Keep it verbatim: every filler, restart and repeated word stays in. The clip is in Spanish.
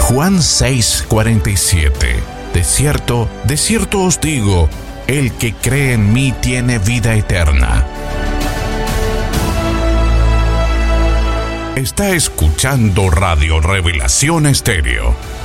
Juan seis, cuarenta y siete. De cierto, de cierto os digo, el que cree en mí tiene vida eterna. Está escuchando Radio Revelación Estéreo,